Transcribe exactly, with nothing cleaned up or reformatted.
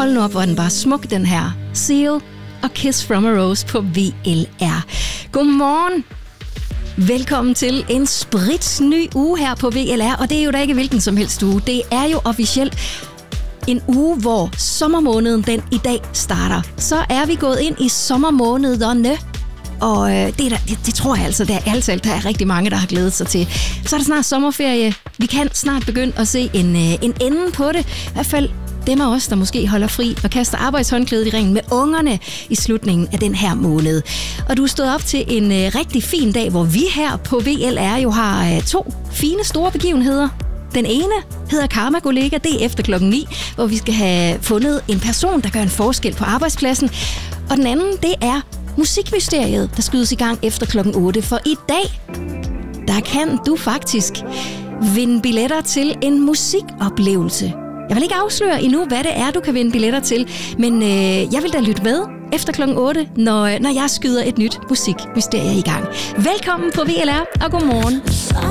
hold nu op, hvor er den bare smuk, den her. Seal og Kiss from a Rose på V L R. Godmorgen. Velkommen til en spritsny uge her på V L R, og det er jo da ikke hvilken som helst uge. Det er jo officielt en uge, hvor sommermåneden den i dag starter. Så er vi gået ind i sommermånederne, og øh, det, er der, det, det tror jeg altså, der er alt der er rigtig mange, der har glædet sig til. Så er der snart sommerferie. Vi kan snart begynde at se en, øh, en ende på det. I hvert fald dem af os, der måske holder fri og kaster arbejdshåndklædet i ringen med ungerne i slutningen af den her måned. Og du er stået op til en øh, rigtig fin dag, hvor vi her på V L R jo har øh, to fine store begivenheder. Den ene hedder Karma Kollega, det er efter klokken ni, hvor vi skal have fundet en person, der gør en forskel på arbejdspladsen. Og den anden, det er Musikmysteriet, der skydes i gang efter klokken otte. For i dag, der kan du faktisk vinde billetter til en musikoplevelse. Jeg vil ikke afsløre endnu, hvad det er, du kan vinde billetter til, men øh, jeg vil da lytte med efter klokken otte, når, når jeg skyder et nyt musikmysterie i gang. Velkommen på V L R, og godmorgen.